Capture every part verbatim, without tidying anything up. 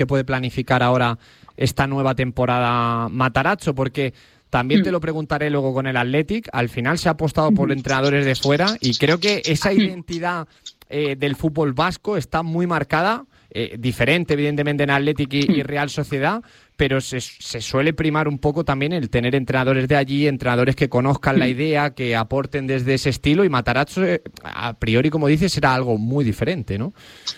que puede planificar ahora esta nueva temporada Matarazzo? Porque también te lo preguntaré luego con el Athletic. Al final se ha apostado por entrenadores de fuera y creo que esa identidad eh, del fútbol vasco está muy marcada, eh, diferente evidentemente en Athletic y, y Real Sociedad, pero se, se suele primar un poco también el tener entrenadores de allí, entrenadores que conozcan la idea, que aporten desde ese estilo, y Matarazzo, eh, a priori, como dices, será algo muy diferente, ¿no?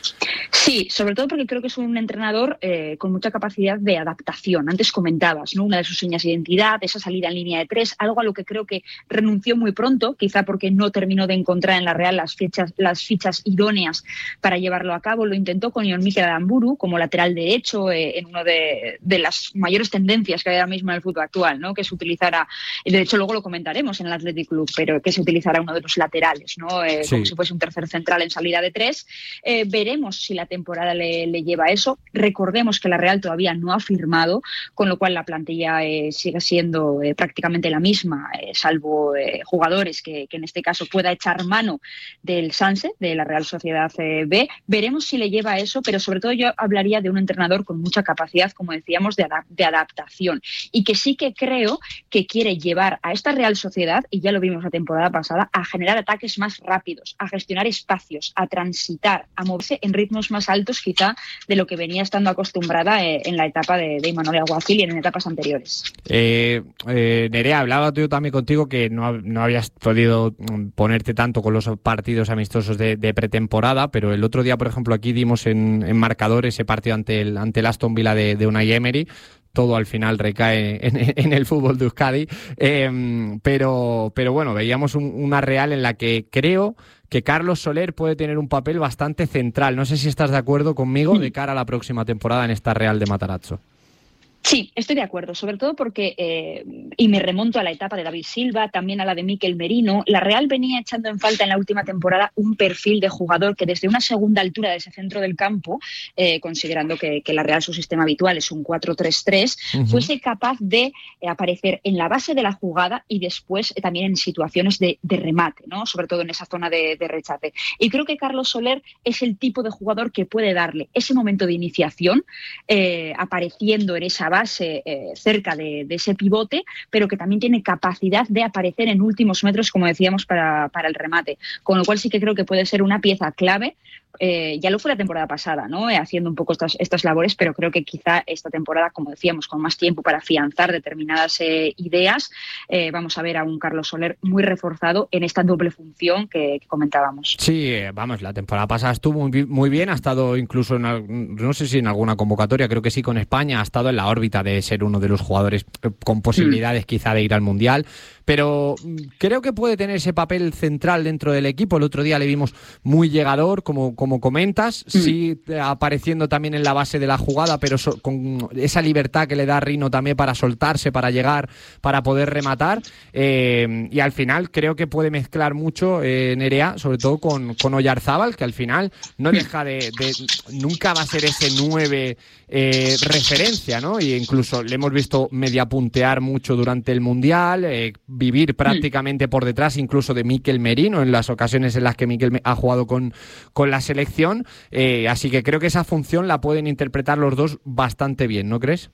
Sí, sobre todo porque creo que es un entrenador eh, con mucha capacidad de adaptación. Antes comentabas, ¿no? Una de sus señas de identidad, esa salida en línea de tres, algo a lo que creo que renunció muy pronto, quizá porque no terminó de encontrar en la Real las fichas, las fichas idóneas para llevarlo a cabo. Lo intentó con Ion Mikel Aramburu como lateral derecho, eh, en una de, de las mayores tendencias que hay ahora mismo en el fútbol actual, ¿no? Que se utilizara, de hecho luego lo comentaremos en el Athletic Club, pero que se utilizara uno de los laterales, ¿no? Eh, sí. Como si fuese un tercer central en salida de tres. Eh, veremos si la temporada le, le lleva a eso. Recordemos que la Real todavía no ha firmado, con lo cual la plantilla eh, sigue siendo eh, prácticamente la misma, eh, salvo eh, jugadores que, que en este caso pueda echar mano del Sanse, de la Real Sociedad eh, B. Veremos si le lleva a eso, pero sobre todo yo hablaría de un entrenador con mucha capacidad, como decíamos, de, adap- de adaptación, y que sí que creo que quiere llevar a esta Real Sociedad, y ya lo vimos la temporada pasada, a generar ataques más rápidos, a gestionar espacios, a transitar, a moverse en ritmos más altos quizá de lo que venía estando acostumbrada eh, en la etapa de, de Imanol Alguacil y en etapas anteriores. Eh, eh, Nerea, hablaba yo también contigo que no, no habías podido ponerte tanto con los partidos amistosos de, de pretemporada, pero el otro día, por ejemplo, aquí dimos en, en marcador ese partido ante el, ante el Aston Villa de, de Unai Emery. Todo al final recae en, en el fútbol de Euskadi, eh, pero, pero bueno, veíamos un, una Real en la que creo que Carlos Soler puede tener un papel bastante central. No sé si estás de acuerdo conmigo de cara a la próxima temporada en esta Real de Matarazzo. Sí, estoy de acuerdo, sobre todo porque, eh, y me remonto a la etapa de David Silva, también a la de Mikel Merino, la Real venía echando en falta en la última temporada un perfil de jugador que desde una segunda altura de ese centro del campo, eh, considerando que, que la Real su sistema habitual es un cuatro tres tres, uh-huh. fuese capaz de eh, aparecer en la base de la jugada y después eh, también en situaciones de, de remate, ¿no? Sobre todo en esa zona de, de rechace. Y creo que Carlos Soler es el tipo de jugador que puede darle ese momento de iniciación, eh, apareciendo en esa base eh, cerca de, de ese pivote, pero que también tiene capacidad de aparecer en últimos metros, como decíamos, para, para el remate. Con lo cual sí que creo que puede ser una pieza clave. Eh, ya lo fue la temporada pasada, ¿no? Eh, haciendo un poco estas, estas labores, pero creo que quizá esta temporada, como decíamos, con más tiempo para afianzar determinadas eh, ideas, eh, vamos a ver a un Carlos Soler muy reforzado en esta doble función que, que comentábamos. Sí, eh, vamos, la temporada pasada estuvo muy, muy bien, ha estado incluso, en, no sé si en alguna convocatoria, creo que sí, con España, ha estado en la órbita de ser uno de los jugadores con posibilidades mm. quizá de ir al Mundial, pero creo que puede tener ese papel central dentro del equipo. El otro día le vimos muy llegador, como como comentas, mm. sí apareciendo también en la base de la jugada, pero so, con esa libertad que le da Rino también para soltarse, para llegar, para poder rematar, eh, y al final creo que puede mezclar mucho eh, Nerea, sobre todo con, con Oyarzábal, que al final no deja de, de nunca va a ser ese nueve eh, referencia, ¿no? Y incluso le hemos visto media puntear mucho durante el Mundial, eh, vivir prácticamente mm. por detrás incluso de Mikel Merino en las ocasiones en las que Mikel ha jugado con, con la selección, eh, así que creo que esa función la pueden interpretar los dos bastante bien, ¿no crees?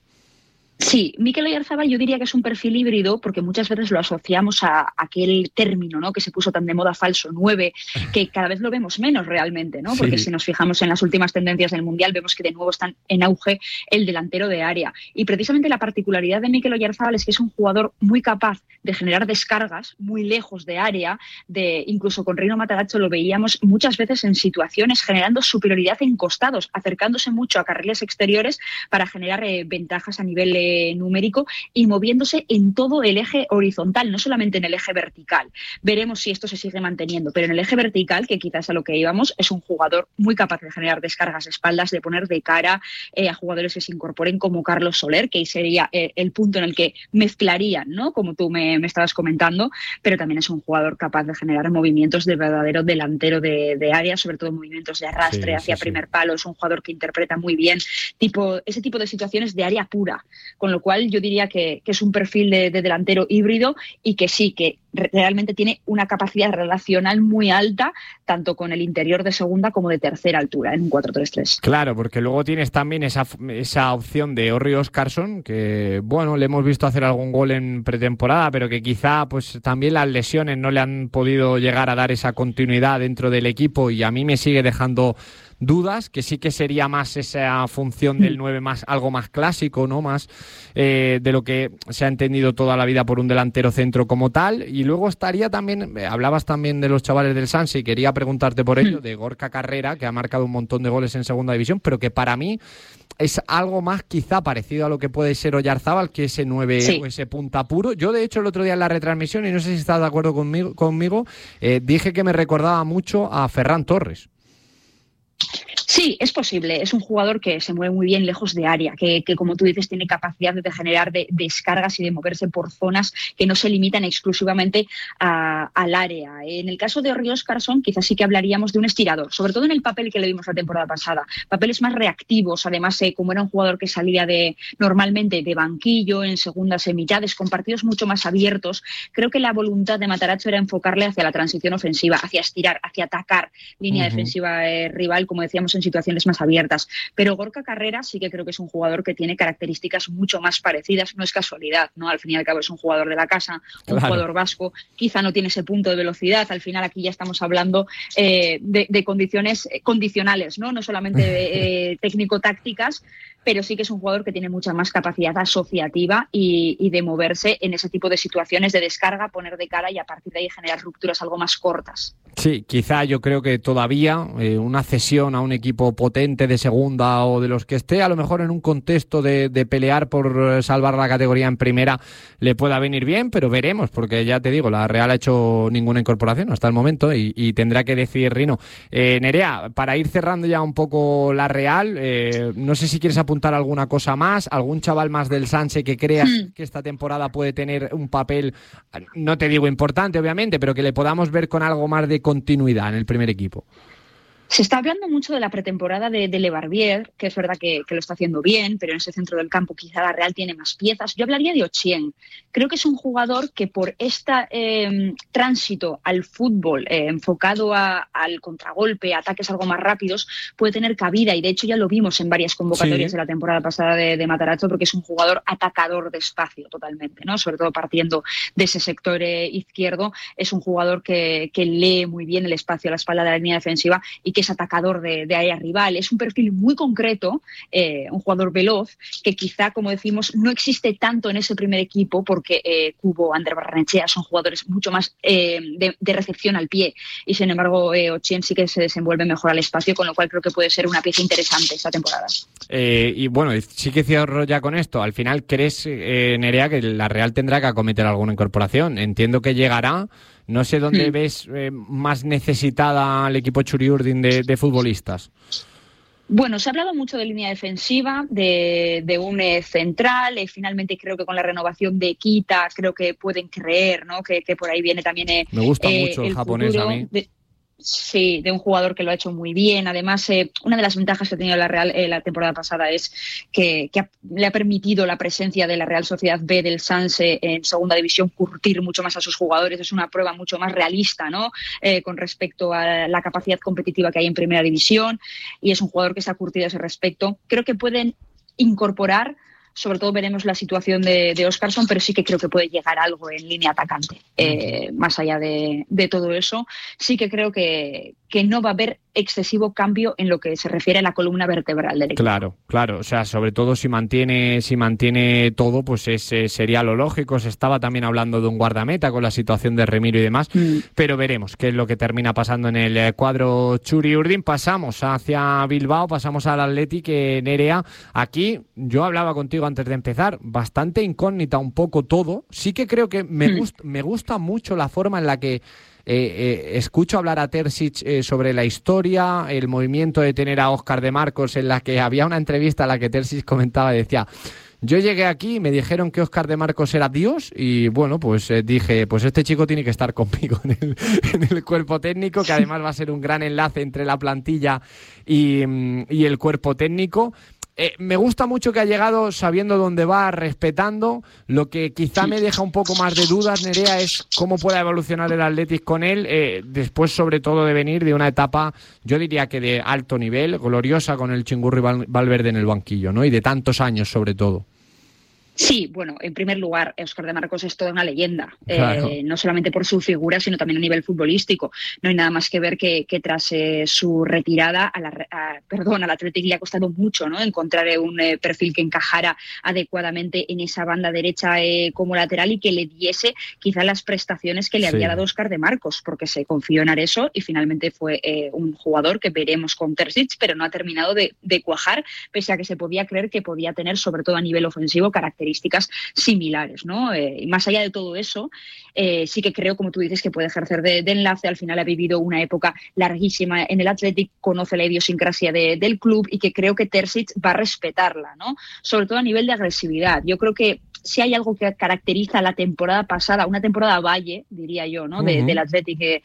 Sí, Mikel Oyarzábal yo diría que es un perfil híbrido porque muchas veces lo asociamos a aquel término, ¿no? Que se puso tan de moda, falso nueve, que cada vez lo vemos menos realmente, ¿no? Porque sí. Si nos fijamos en las últimas tendencias del Mundial vemos que de nuevo están en auge el delantero de área. Y precisamente la particularidad de Mikel Oyarzábal es que es un jugador muy capaz de generar descargas muy lejos de área, de incluso con Rino Matarazzo lo veíamos muchas veces en situaciones generando superioridad en costados, acercándose mucho a carriles exteriores para generar eh, ventajas a nivel eh, numérico y moviéndose en todo el eje horizontal, no solamente en el eje vertical. Veremos si esto se sigue manteniendo, pero en el eje vertical, que quizás es a lo que íbamos, es un jugador muy capaz de generar descargas de espaldas, de poner de cara eh, a jugadores que se incorporen como Carlos Soler, que sería eh, el punto en el que mezclarían, ¿no? Como tú me, me estabas comentando, pero también es un jugador capaz de generar movimientos de verdadero delantero de, de área, sobre todo movimientos de arrastre sí, hacia sí, primer sí. palo. Es un jugador que interpreta muy bien tipo, ese tipo de situaciones de área pura, con lo cual yo diría que, que es un perfil de, de delantero híbrido y que sí, que realmente tiene una capacidad relacional muy alta, tanto con el interior de segunda como de tercera altura, en un cuatro tres tres. Claro, porque luego tienes también esa, esa opción de Orri Óscarsson, que bueno, le hemos visto hacer algún gol en pretemporada, pero que quizá pues también las lesiones no le han podido llegar a dar esa continuidad dentro del equipo, y a mí me sigue dejando dudas, que sí que sería más esa función del nueve, más algo más clásico, ¿no? Más eh, de lo que se ha entendido toda la vida por un delantero centro como tal. Y luego estaría también, eh, hablabas también de los chavales del Sanse, y quería preguntarte por ello, de Gorka Carrera, que ha marcado un montón de goles en segunda división, pero que para mí es algo más quizá parecido a lo que puede ser Oyarzábal, que ese nueve sí. o ese punta puro. Yo, de hecho, el otro día en la retransmisión, y no sé si estás de acuerdo conmigo, conmigo eh, dije que me recordaba mucho a Ferran Torres. Sí, es posible. Es un jugador que se mueve muy bien lejos de área, que, que como tú dices, tiene capacidad de generar de, descargas y de moverse por zonas que no se limitan exclusivamente a, al área. En el caso de Orri Óscarsson, quizás sí que hablaríamos de un estirador, sobre todo en el papel que le vimos la temporada pasada. Papeles más reactivos, además, eh, como era un jugador que salía de normalmente de banquillo, en segundas mitades, con partidos mucho más abiertos. Creo que la voluntad de Matarazzo era enfocarle hacia la transición ofensiva, hacia estirar, hacia atacar línea uh-huh. defensiva eh, rival, como decíamos, en situaciones más abiertas. Pero Gorka Carrera sí que creo que es un jugador que tiene características mucho más parecidas. No es casualidad, ¿no? Al fin y al cabo es un jugador de la casa, un claro. jugador vasco. Quizá no tiene ese punto de velocidad. Al final aquí ya estamos hablando eh, de, de condiciones condicionales, ¿no? No solamente eh, técnico-tácticas, pero sí que es un jugador que tiene mucha más capacidad asociativa y, y de moverse en ese tipo de situaciones de descarga, poner de cara y a partir de ahí generar rupturas algo más cortas. Sí, quizá yo creo que todavía eh, una cesión a un equipo potente de segunda o de los que esté a lo mejor en un contexto de, de pelear por salvar la categoría en primera le pueda venir bien, pero veremos, porque ya te digo, la Real ha hecho ninguna incorporación hasta el momento y, y tendrá que decidir Rino. Eh, Nerea, para ir cerrando ya un poco la Real, eh, no sé si quieres apuntar alguna cosa más, algún chaval más del Sanse que creas hmm. que esta temporada puede tener un papel, no te digo importante obviamente, pero que le podamos ver con algo más de continuidad en el primer equipo. Se está hablando mucho de la pretemporada de, de Le Barbier, que es verdad que, que lo está haciendo bien, pero en ese centro del campo quizá la Real tiene más piezas. Yo hablaría de Ochieng. Creo que es un jugador que por este eh, tránsito al fútbol eh, enfocado a, al contragolpe, a ataques algo más rápidos, puede tener cabida, y de hecho ya lo vimos en varias convocatorias sí. de la temporada pasada de, de Matarazzo, porque es un jugador atacador de espacio totalmente, ¿no? Sobre todo partiendo de ese sector eh, izquierdo. Es un jugador que, que lee muy bien el espacio a la espalda de la línea defensiva y que es atacador de, de área rival. Es un perfil muy concreto, eh, un jugador veloz, que quizá, como decimos, no existe tanto en ese primer equipo, porque eh, Cubo, Ander Barrenechea son jugadores mucho más eh, de, de recepción al pie, y sin embargo eh, Ochieng sí que se desenvuelve mejor al espacio, con lo cual creo que puede ser una pieza interesante esta temporada. Eh, y bueno, sí que cierro ya con esto. Al final, ¿crees, eh, Nerea, que la Real tendrá que acometer alguna incorporación? Entiendo que llegará. No sé dónde hmm. ves eh, más necesitada al equipo Txuri-Urdin de, de futbolistas. Bueno, se ha hablado mucho de línea defensiva, de, de un eh, central, y finalmente creo que con la renovación de Kita creo que pueden creer, ¿no? que, que por ahí viene también eh, Me gusta eh, mucho el, el japonés futuro a mí. De, Sí, de un jugador que lo ha hecho muy bien. Además, eh, una de las ventajas que ha tenido la Real eh, la temporada pasada es que, que ha, le ha permitido la presencia de la Real Sociedad B del Sanse en segunda división curtir mucho más a sus jugadores. Es una prueba mucho más realista, ¿no? Eh, con respecto a la capacidad competitiva que hay en primera división, y es un jugador que se ha curtido a ese respecto. Creo que pueden incorporar. Sobre todo veremos la situación de, de Óscarsson, pero sí que creo que puede llegar algo en línea atacante. Eh, más allá de, de todo eso, sí que creo que, que no va a haber excesivo cambio en lo que se refiere a la columna vertebral del equipo. Claro, claro. O sea, sobre todo si mantiene si mantiene todo, pues ese sería lo lógico. Se estaba también hablando de un guardameta con la situación de Remiro y demás, mm. pero veremos qué es lo que termina pasando en el cuadro Txuri-Urdin. Pasamos hacia Bilbao, pasamos al Athletic, eh, Nerea. Aquí yo hablaba contigo antes de empezar, bastante incógnita un poco todo. Sí que creo que me, mm. gust, me gusta mucho la forma en la que Eh, eh, escucho hablar a Terzic eh, sobre la historia, el movimiento de tener a Óscar de Marcos, en la que había una entrevista en la que Terzic comentaba y decía: yo llegué aquí y me dijeron que Óscar de Marcos era Dios, y bueno, pues eh, dije, pues este chico tiene que estar conmigo en el, en el cuerpo técnico, que además va a ser un gran enlace entre la plantilla y, y el cuerpo técnico. eh, me gusta mucho que ha llegado sabiendo dónde va, respetando. Lo que quizá me deja un poco más de dudas, Nerea, es cómo puede evolucionar el Athletic con él, eh, después sobre todo de venir de una etapa, yo diría que de alto nivel, gloriosa con el Chingurri Valverde en el banquillo, ¿no? Y de tantos años sobre todo. Sí, bueno, en primer lugar, Óscar de Marcos es toda una leyenda, Claro. eh, no solamente por su figura, sino también a nivel futbolístico. No hay nada más que ver que, que tras eh, su retirada, a la, a, perdón, al Athletic le ha costado mucho, ¿no?, encontrar un eh, perfil que encajara adecuadamente en esa banda derecha eh, como lateral y que le diese quizá las prestaciones que le Sí. había dado Óscar de Marcos, porque se confió en Areso y finalmente fue eh, un jugador que veremos con Terzic, pero no ha terminado de, de cuajar, pese a que se podía creer que podía tener, sobre todo a nivel ofensivo, características similares, ¿no? Eh, y más allá de todo eso, eh, sí que creo, como tú dices, que puede ejercer de, de enlace. Al final ha vivido una época larguísima en el Athletic, conoce la idiosincrasia de, del club y que creo que Terzic va a respetarla, ¿no? Sobre todo a nivel de agresividad. Yo creo que si hay algo que caracteriza la temporada pasada, una temporada valle, diría yo, ¿no?, de, Uh-huh. del Athletic eh,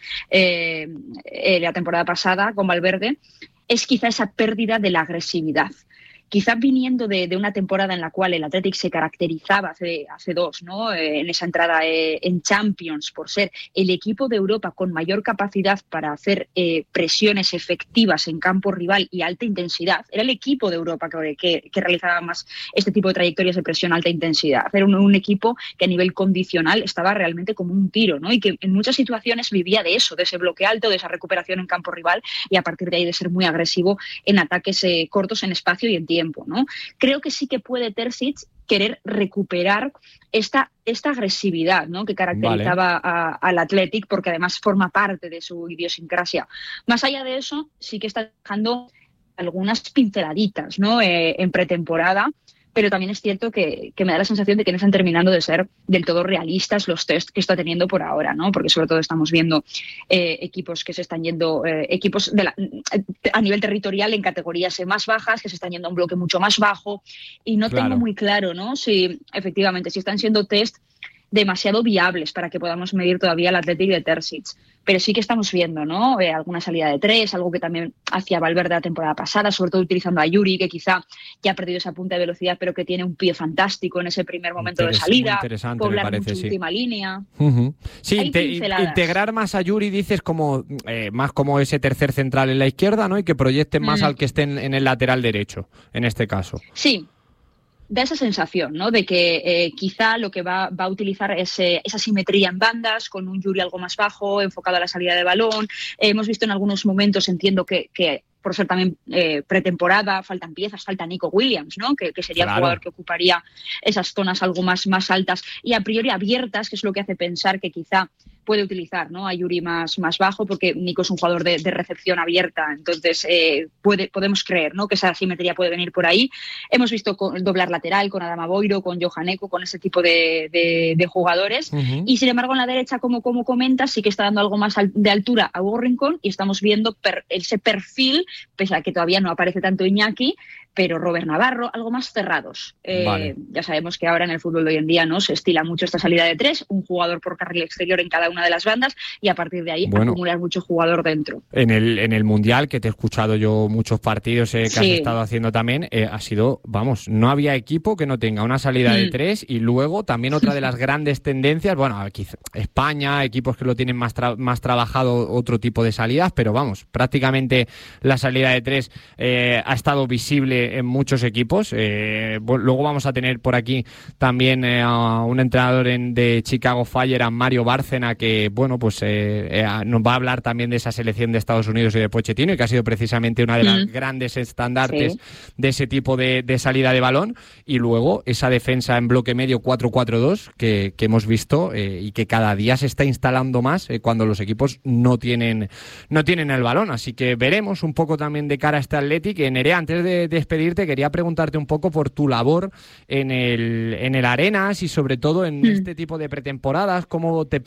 eh, la temporada pasada con Valverde, es quizá esa pérdida de la agresividad. Quizás viniendo de, de una temporada en la cual el Athletic se caracterizaba hace, hace dos, ¿no?, eh, en esa entrada eh, en Champions por ser el equipo de Europa con mayor capacidad para hacer eh, presiones efectivas en campo rival y alta intensidad. Era el equipo de Europa que, que, que realizaba más este tipo de trayectorias de presión alta intensidad. Era un, un equipo que a nivel condicional estaba realmente como un tiro, ¿no?, y que en muchas situaciones vivía de eso, de ese bloque alto, de esa recuperación en campo rival y a partir de ahí de ser muy agresivo en ataques eh, cortos en espacio y en tiempo. Tiempo, ¿no? Creo que sí que puede Terzic querer recuperar esta, esta agresividad, ¿no?, que caracterizaba vale. a, al Athletic, porque además forma parte de su idiosincrasia. Más allá de eso, sí que está dejando algunas pinceladitas, ¿no?, eh, en pretemporada, pero también es cierto que, que me da la sensación de que no están terminando de ser del todo realistas los test que está teniendo por ahora, ¿no? Porque sobre todo estamos viendo eh, equipos que se están yendo, eh, equipos de la, a nivel territorial en categorías más bajas, que se están yendo a un bloque mucho más bajo, y no claro. tengo muy claro, ¿no?, si efectivamente si están siendo test demasiado viables para que podamos medir todavía el Athletic de Terzic. Pero sí que estamos viendo, ¿no?, eh, alguna salida de tres, algo que también hacía Valverde la temporada pasada, sobre todo utilizando a Yuri, que quizá ya ha perdido esa punta de velocidad, pero que tiene un pie fantástico en ese primer momento Interes- de salida. Interesante, poblar me parece, mucho sí. última línea. Uh-huh. Sí, inte- integrar más a Yuri, dices, como eh, más como ese tercer central en la izquierda, ¿no?, y que proyecten más mm. al que esté en, en el lateral derecho, en este caso. Sí. Da esa sensación, ¿no?, de que eh, quizá lo que va, va a utilizar es eh, esa simetría en bandas, con un Yuri algo más bajo, enfocado a la salida de balón. Eh, hemos visto en algunos momentos, entiendo que, que por ser también eh, pretemporada, faltan piezas, falta Nico Williams, ¿no?, que, que sería claro. el jugador que ocuparía esas zonas algo más, más altas y a priori abiertas, que es lo que hace pensar que quizá puede utilizar, ¿no?, a Yuri más, más bajo, porque Nico es un jugador de, de recepción abierta, entonces eh, puede, podemos creer, ¿no?, que esa simetría puede venir por ahí. Hemos visto con, doblar lateral con Adama Boiro, con Johan Eko, con ese tipo de, de, de jugadores, uh-huh. y sin embargo en la derecha, como, como comentas, sí que está dando algo más al, de altura a Hugo Rincón y estamos viendo per, ese perfil, pese a que todavía no aparece tanto Iñaki, pero Robert Navarro, algo más cerrados. Eh, vale. Ya sabemos que ahora en el fútbol de hoy en día, ¿no?, se estila mucho esta salida de tres, un jugador por carril exterior en cada una de las bandas y a partir de ahí bueno, acumular mucho jugador dentro. En el, en el Mundial, que te he escuchado yo muchos partidos eh, que sí. has estado haciendo también, eh, ha sido, vamos, no había equipo que no tenga una salida mm. de tres y luego también otra de las grandes tendencias, bueno, aquí España, equipos que lo tienen más, tra- más trabajado otro tipo de salidas, pero vamos, prácticamente la salida de tres eh, ha estado visible en muchos equipos. Eh, luego vamos a tener por aquí también eh, a un entrenador en, de Chicago Fire, a Mario Bárcena, que bueno, pues eh, eh, nos va a hablar también de esa selección de Estados Unidos y de Pochettino, y que ha sido precisamente una de las mm. grandes estandartes sí. de ese tipo de, de salida de balón. Y luego esa defensa en bloque medio cuatro cuatro dos que, que hemos visto eh, y que cada día se está instalando más eh, cuando los equipos no tienen no tienen el balón. Así que veremos un poco también de cara a este Athletic. Nerea, antes de, de despedirte, quería preguntarte un poco por tu labor en el, en el Arenas y sobre todo en mm. este tipo de pretemporadas, cómo te preparas,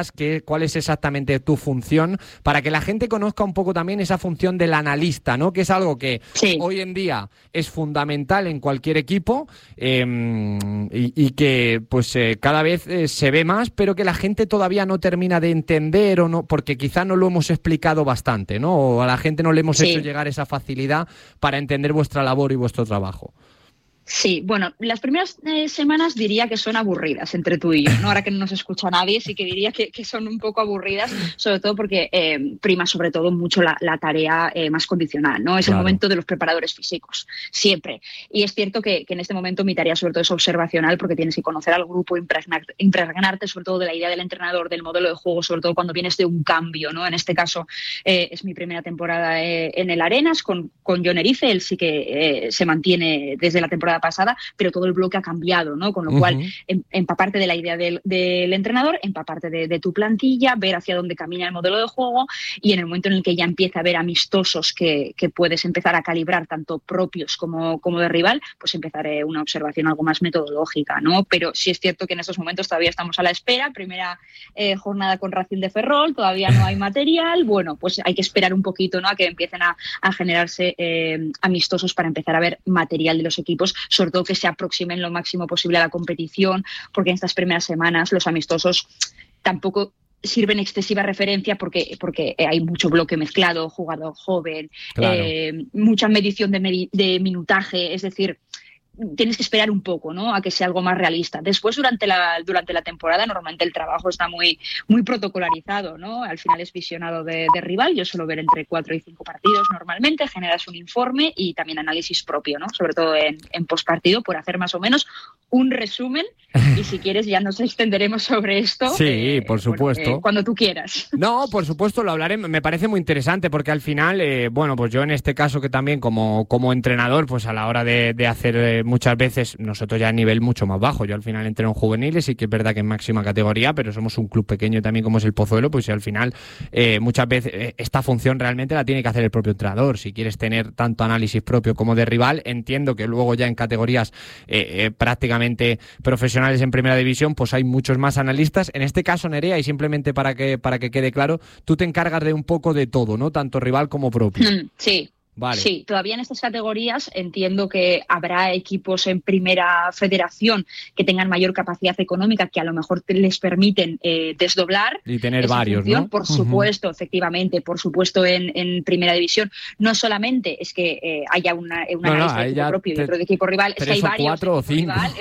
juegas, qué, cuál es exactamente tu función, para que la gente conozca un poco también esa función del analista, ¿no? Que es algo que sí. hoy en día es fundamental en cualquier equipo eh, y, y que pues eh, cada vez eh, se ve más, pero que la gente todavía no termina de entender o no, porque quizá no lo hemos explicado bastante, ¿no? O a la gente no le hemos sí. hecho llegar esa facilidad para entender vuestra labor y vuestro trabajo. Sí, bueno, las primeras eh, semanas diría que son aburridas entre tú y yo, ¿no? Ahora que no nos escucha nadie, sí que diría que, que son un poco aburridas, sobre todo porque eh, prima sobre todo mucho la, la tarea eh, más condicional, ¿no? Es claro. el momento de los preparadores físicos, siempre. Y es cierto que, que en este momento mi tarea sobre todo es observacional, porque tienes que conocer al grupo, impregnarte, impregnarte sobre todo de la idea del entrenador, del modelo de juego, sobre todo cuando vienes de un cambio, ¿no? En este caso eh, es mi primera temporada eh, en el Arenas con, con Jon Erice, él sí que eh, se mantiene desde la temporada pasada, pero todo el bloque ha cambiado, ¿no? Con lo uh-huh. cual, em, empaparte de la idea del, del entrenador, empaparte de, de tu plantilla, ver hacia dónde camina el modelo de juego y en el momento en el que ya empieza a haber amistosos que, que puedes empezar a calibrar, tanto propios como, como de rival, pues empezaré una observación algo más metodológica, ¿no? Pero sí es cierto que en estos momentos todavía estamos a la espera, primera eh, jornada con Racing de Ferrol, todavía no hay material, bueno, pues hay que esperar un poquito, ¿no? A que empiecen a, a generarse eh, amistosos para empezar a ver material de los equipos, sobre todo que se aproximen lo máximo posible a la competición, porque en estas primeras semanas los amistosos tampoco sirven excesiva referencia porque, porque hay mucho bloque mezclado, jugador joven, claro. eh, mucha medición de, medi- de minutaje, es decir, tienes que esperar un poco, ¿no? A que sea algo más realista. Después, durante la, durante la temporada, normalmente el trabajo está muy, muy protocolarizado, ¿no? Al final es visionado de, de rival. Yo suelo ver entre cuatro y cinco partidos normalmente, generas un informe y también análisis propio, ¿no? Sobre todo en, en postpartido, por hacer más o menos un resumen. Y si quieres ya nos extenderemos sobre esto. Sí, eh, por supuesto. Bueno, eh, cuando tú quieras. No, por supuesto, lo hablaré. Me parece muy interesante porque al final, eh, bueno, pues yo en este caso que también como, como entrenador, pues a la hora de, de hacer eh, muchas veces, nosotros ya a nivel mucho más bajo, yo al final entreno en juveniles y que es verdad que en máxima categoría, pero somos un club pequeño también como es el Pozuelo, pues al final eh, muchas veces eh, esta función realmente la tiene que hacer el propio entrenador. Si quieres tener tanto análisis propio como de rival, entiendo que luego ya en categorías eh, eh, prácticamente profesionales en primera división, pues hay muchos más analistas. En este caso, Nerea, y simplemente para que, para que quede claro, tú te encargas de un poco de todo, ¿no? Tanto rival como propio. Sí. Vale. Sí, todavía en estas categorías entiendo que habrá equipos en primera federación que tengan mayor capacidad económica, que a lo mejor les permiten eh, desdoblar. Y tener varios, función, ¿no? Por supuesto, uh-huh. efectivamente, por supuesto en, en primera división. No solamente es que eh, haya una, un no, analista no, de equipo propio te, y otro de equipo rival, es que hay varios cuatro o cinco. Rival,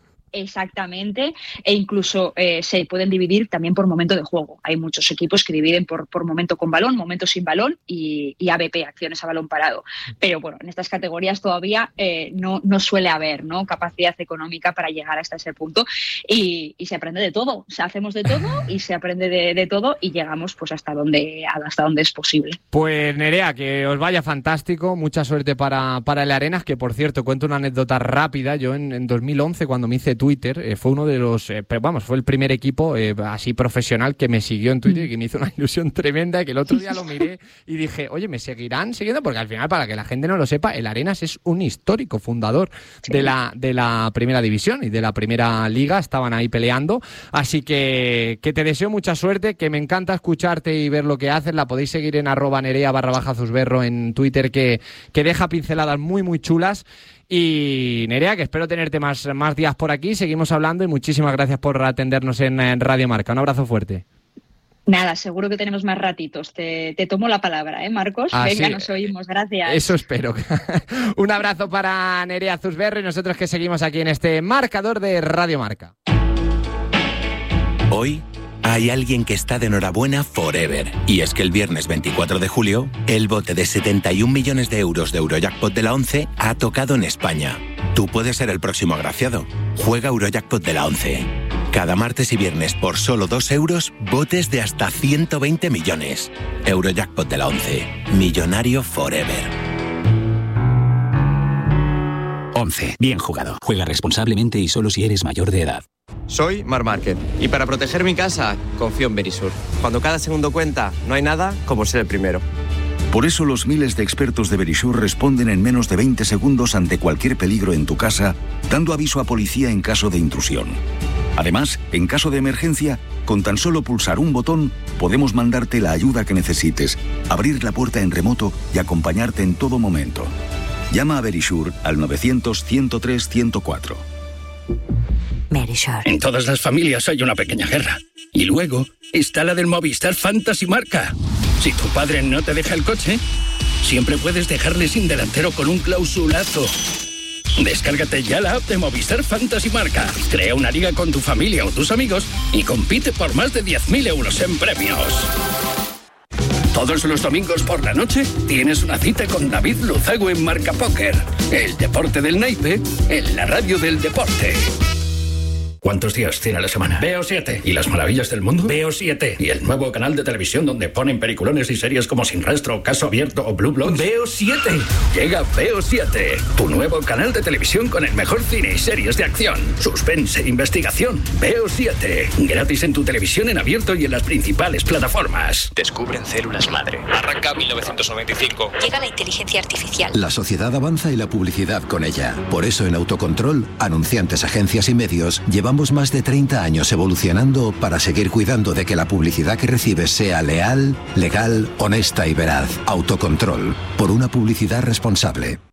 exactamente, e incluso eh, se pueden dividir también por momento de juego. Hay muchos equipos que dividen por, por momento con balón, momento sin balón y, y A B P, acciones a balón parado. Pero bueno, en estas categorías todavía eh, no, no suele haber, ¿no? capacidad económica para llegar hasta ese punto y, y se aprende de todo. O sea, hacemos de todo y se aprende de, de todo y llegamos pues hasta donde, hasta donde es posible. Pues Nerea, que os vaya fantástico, mucha suerte para, para el Arenas, que por cierto, cuento una anécdota rápida. Yo en, en dos mil once, cuando me hice Twitter, eh, fue uno de los, eh, pero vamos, fue el primer equipo eh, así profesional que me siguió en Twitter y que me hizo una ilusión tremenda, que el otro día lo miré y dije, oye, ¿me seguirán siguiendo? Porque al final, para que la gente no lo sepa, el Arenas es un histórico fundador sí. de la de la primera división y de la primera liga, estaban ahí peleando, así que, que te deseo mucha suerte, que me encanta escucharte y ver lo que haces. La podéis seguir en arroba nerea barra baja Zusberro en Twitter, que, que deja pinceladas muy muy chulas. Y Nerea, que espero tenerte más, más días por aquí, seguimos hablando y muchísimas gracias por atendernos en, en Radio Marca. Un abrazo fuerte. Nada, seguro que tenemos más ratitos. Te, te tomo la palabra, ¿eh, Marcos? Ah, Venga, sí. Nos oímos. Gracias. Eso espero. Un abrazo para Nerea Zusberro y nosotros que seguimos aquí en este marcador de Radio Marca. Hoy hay alguien que está de enhorabuena forever. Y es que el viernes veinticuatro de julio, el bote de setenta y un millones de euros de Eurojackpot de la ONCE ha tocado en España. Tú puedes ser el próximo agraciado. Juega Eurojackpot de la ONCE. Cada martes y viernes por solo dos euros, botes de hasta ciento veinte millones. Eurojackpot de la ONCE. Millonario forever. ONCE. Bien jugado. Juega responsablemente y solo si eres mayor de edad. Soy Marc Márquez y para proteger mi casa confío en Verisur. Cuando cada segundo cuenta, no hay nada como ser el primero. Por eso los miles de expertos de Verisur responden en menos de veinte segundos ante cualquier peligro en tu casa, dando aviso a policía en caso de intrusión. Además, en caso de emergencia, con tan solo pulsar un botón, podemos mandarte la ayuda que necesites, abrir la puerta en remoto y acompañarte en todo momento. Llama a Verisure al novecientos, ciento tres, ciento cuatro. Verisure. En todas las familias hay una pequeña guerra. Y luego está la del Movistar Fantasy Marca. Si tu padre no te deja el coche, siempre puedes dejarle sin delantero con un clausulazo. Descárgate ya la app de Movistar Fantasy Marca. Crea una liga con tu familia o tus amigos y compite por más de diez mil euros en premios. Todos los domingos por la noche tienes una cita con David Luzago en Marca Póker. El deporte del naipe en la radio del deporte. ¿Cuántos días tiene la semana? Veo siete. ¿Y las maravillas del mundo? Veo siete. ¿Y el nuevo canal de televisión donde ponen peliculones y series como Sin Rastro, Caso Abierto o Blue Bloods? Veo siete. Llega Veo siete, tu nuevo canal de televisión con el mejor cine y series de acción, suspense, investigación. Veo siete. Gratis en tu televisión en abierto y en las principales plataformas. Descubren células madre. Arranca mil novecientos noventa y cinco. Llega la inteligencia artificial. La sociedad avanza y la publicidad con ella. Por eso en Autocontrol, anunciantes, agencias y medios, llevamos más de treinta años evolucionando para seguir cuidando de que la publicidad que recibes sea leal, legal, honesta y veraz. Autocontrol, por una publicidad responsable.